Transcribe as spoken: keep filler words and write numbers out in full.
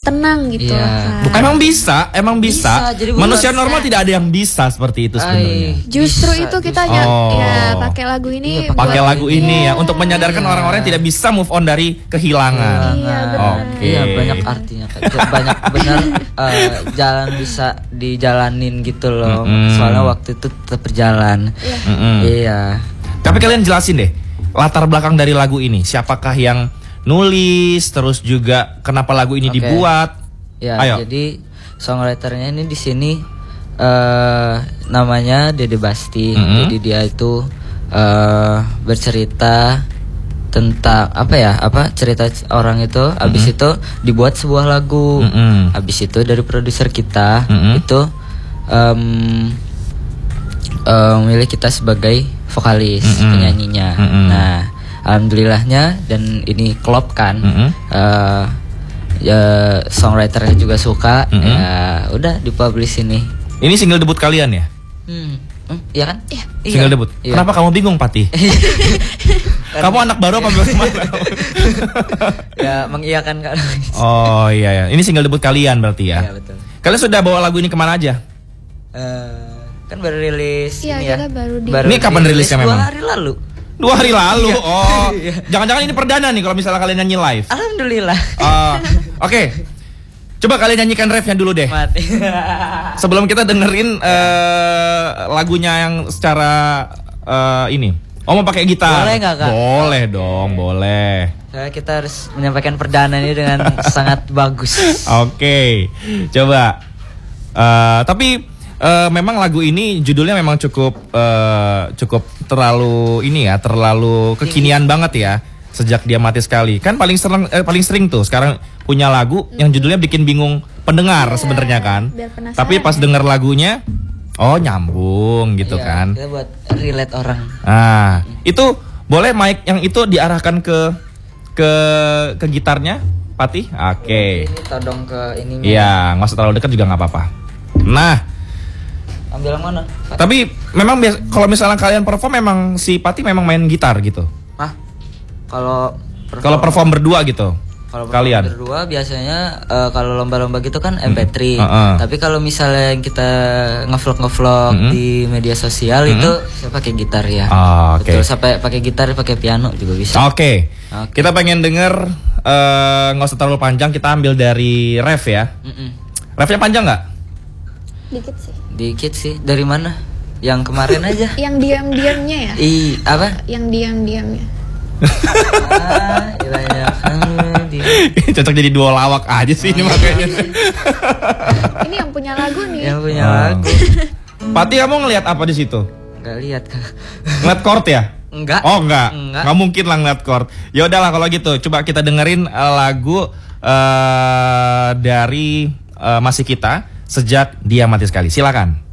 tenang gitu. Yeah. Kan. Emang bisa, emang bisa. bisa Manusia normal tidak ada yang bisa seperti itu sebenarnya. Justru bisa, itu kita ya, oh. ya pakai lagu ini. Iya, pakai lagu ini iya. ya untuk menyadarkan iya. orang-orang yang tidak bisa move on dari kehilangan. Iya, Oke. Iya, banyak artinya. Banyak benar uh, jalan bisa dijalanin gitu loh. Mm-hmm. Soalnya waktu itu tetap berjalan. Iya. Mm-hmm. Iya. Tapi kalian jelasin deh latar belakang dari lagu ini. Siapakah yang nulis, terus juga kenapa lagu ini okay. dibuat? Ya, Ayo. jadi songwriternya ini di sini uh, namanya Dede Basti. Mm-hmm. Jadi dia itu uh, bercerita tentang apa ya? Apa cerita orang itu. Mm-hmm. Abis itu dibuat sebuah lagu. Mm-hmm. Abis itu dari produser kita mm-hmm. itu um, uh, milih kita sebagai vokalis, mm-hmm. penyanyinya. Mm-hmm. Nah, alhamdulillahnya dan ini klop kan. Mm-hmm. uh, ya, songwriternya juga suka. Mm-hmm. Ya udah dipublish ini. Ini single debut kalian ya? Hmm, hmm iya kan? Iya. Single debut. Iya. Kenapa kamu bingung, Pati? Kamu anak baru apa gimana? Ya mengiyakan kan. Oh iya ya. Ini single debut kalian berarti ya? Iya betul. Kalian sudah bawa lagu ini kemana aja? Uh, kan baru rilis iya, ini ya. Baru di... Ini kapan rilisnya memang? Dua hari lalu. Dua hari lalu. Iya. Oh, jangan-jangan ini perdana nih kalau misalnya kalian nyanyi live. Alhamdulillah. Uh, Oke, okay. Coba kalian nyanyikan refnya dulu deh. Mati. Sebelum kita dengerin uh, lagunya yang secara uh, ini. Oh mau pakai gitar? Boleh nggak, Kak? Boleh dong, boleh. Soalnya kita harus menyampaikan perdana ini dengan sangat bagus. Oke, okay. Coba. Uh, tapi Uh, memang lagu ini judulnya memang cukup uh, cukup terlalu ini ya, terlalu kekinian banget ya. Sejak dia mati sekali. Kan paling sering eh, paling sering tuh sekarang punya lagu yang judulnya bikin bingung pendengar yeah, sebenarnya kan. Tapi pas denger lagunya oh nyambung gitu iya, kan. Kita buat relate orang. Nah, itu boleh mic yang itu diarahkan ke ke ke gitarnya, Pati? Oke. Okay. Ini todong ke ininya. Iya, nggak usah terlalu dekat juga nggak apa-apa. Nah, ambil yang mana? Pati? tapi memang biasa, kalau misalnya kalian perform memang si Pati memang main gitar gitu. Hah? Kalau kalau perform berdua gitu. Kalau kalian berdua biasanya uh, kalau lomba-lomba gitu kan M P tiga. Hmm. Uh-uh. Tapi kalau misalnya yang kita ngevlog ngevlog hmm. di media sosial hmm. itu saya pakai gitar ya. Oh, okay. Betul, sampai pakai gitar, pakai piano juga bisa. Oke. Okay. Okay. Kita pengen denger nggak uh, usah terlalu panjang, kita ambil dari ref ya. Mm-mm. Refnya panjang nggak? Dikit sih. Dikit sih. Dari mana? Yang kemarin aja. Yang diam-diamnya ya? Ih, apa? Yang diam-diamnya. Ah, banyak. Cocok jadi dua lawak aja sih ini makanya. Ini yang punya lagu nih. Yang punya oh. lagu. Pati, kamu ngelihat apa di situ? Enggak lihat, Kak. Ngeliat chord ya? Enggak. Oh, enggak. Enggak. Enggak mungkin lah ngeliat chord. Ya udahlah kalau gitu, coba kita dengerin uh, lagu uh, dari uh, Masih Kita, Sejak Dia Mati Sekali. Silakan.